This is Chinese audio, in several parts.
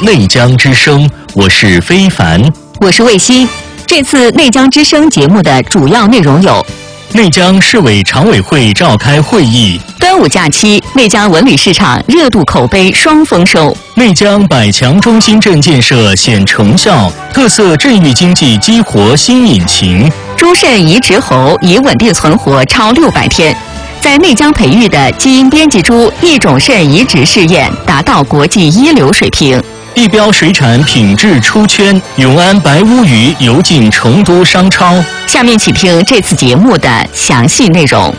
内江之声，我是非凡， 我是魏欣。这次内江之声节目的主要内容有： 内江市委常委会召开会议； 端午假期，内江文旅市场热度口碑双丰收； 内江百强中心镇建设显成效，特色镇域经济激活新引擎； 猪肾移植猴已稳定存活超600天。在内江培育的基因编辑猪异种肾移植试验达到国际一流水平。 地标水产品质出圈，永安白乌鱼游进成都商超。 下面请听这次节目的详细内容。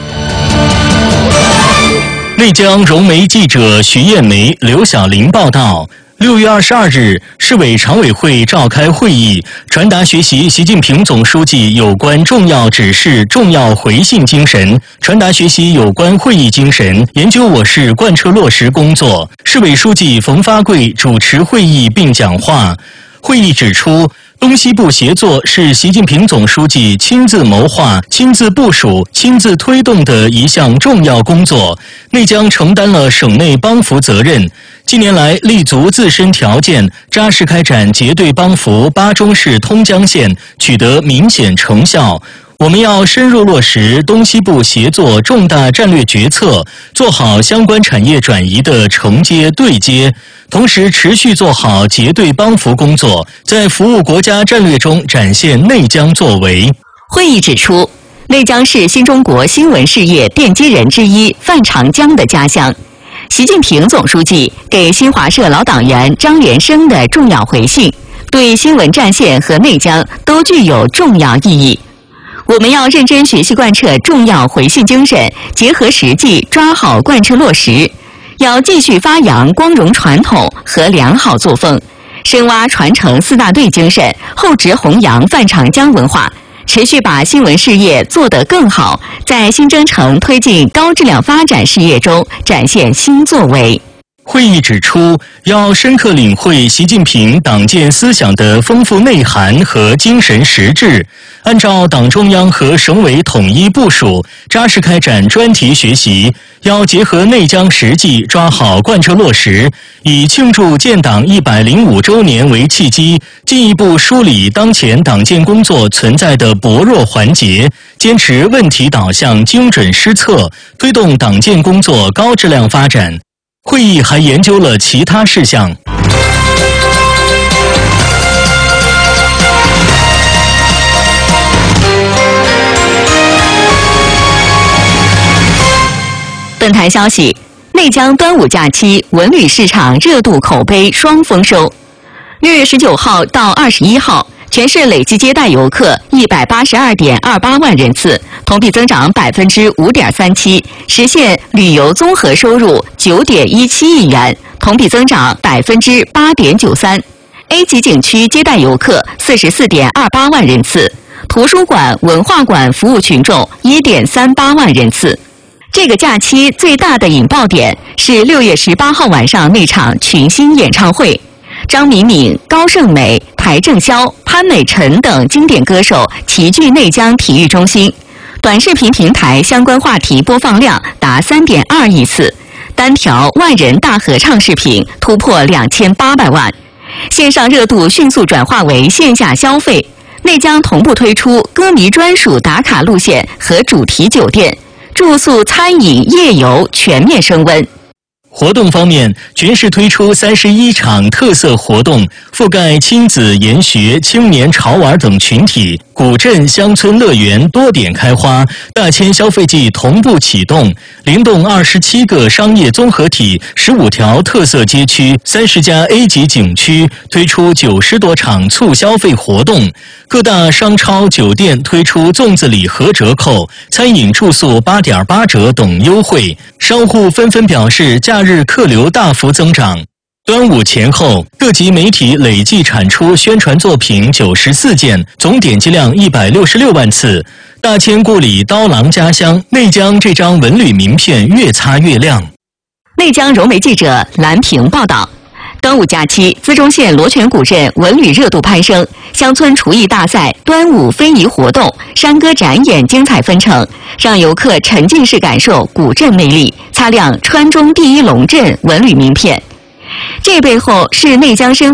内江融媒记者徐艳梅、刘晓玲报道。6月22日，市委常委会召开会议，传达学习习近平总书记有关重要指示、重要回信精神，传达学习有关会议精神，研究我市贯彻落实工作。市委书记冯发贵主持会议并讲话。会议指出，东西部协作是习近平总书记亲自谋划、亲自部署、亲自推动的一项重要工作，内江承担了省内帮扶责任。近年来，立足自身条件，扎实开展结对帮扶巴中市通江线，取得明显成效。我们要深入落实东西部协作重大战略决策，做好相关产业转移的承接对接，同时持续做好结对帮扶工作，在服务国家战略中展现内江作为。 会议指出，内江是新中国新闻事业奠基人之一范长江的家乡。习近平总书记给新华社老党员张连生的重要回信，对新闻战线和内江都具有重要意义。我们要认真学习贯彻重要回信精神，结合实际抓好贯彻落实，要继续发扬光荣传统和良好作风，深挖传承4大队精神，厚植弘扬范长江文化，持续把新闻事业做得更好，在新征程推进高质量发展事业中展现新作为。 会议指出，要深刻领会习近平党建思想的丰富内涵和精神实质，按照党中央和省委统一部署，扎实开展专题学习，要结合内江实际，抓好贯彻落实，以庆祝建党105周年为契机，进一步梳理当前党建工作存在的薄弱环节，坚持问题导向、精准施策，推动党建工作高质量发展。会议还研究了其他事项。 本台消息，内江端午假期文旅市场热度口碑双丰收。6月19号到21号，全市累计接待游客182.28万人次，同比增长5.37%，实现旅游综合收入9.17亿元，同比增长8.93%。A 级景区接待游客44.28万人次，图书馆、文化馆服务群众1.38万人次。这个假期最大的引爆点是6月18号晚上那场群星演唱会。张敏敏、高胜美、邰正宵、潘美辰等经典歌手齐聚内江体育中心，短视频平台相关话题播放量达3.2亿次，单条万人大合唱视频突破2800万，线上热度迅速转化为线下消费。内江同步推出歌迷专属打卡路线和主题酒店，住宿、餐饮、夜游全面升温。 活动方面，全市推出31场特色活动，覆盖亲子、研学、青年潮玩等群体。古镇乡村乐园多点开花，大千消费季同步启动，联动27个商业综合体、15条特色街区、30家 A 级景区，推出90多场促消费活动。各大商超、酒店推出粽子礼盒折扣，餐饮住宿8.8折等优惠，商户纷纷表示假日客流大幅增长。端午前后，各级媒体累计产出宣传作品94件，总点击量166万次。大千故里刀郎家乡，内江这张文旅名片越擦越亮。 内江融媒记者蓝平报道。端午假期，资中县罗泉古镇文旅热度攀升，乡村厨艺大赛、端午非遗活动、山歌展演精彩纷呈，让游客沉浸式感受古镇魅力，擦亮川中第一龙镇文旅名片。这背后是内江深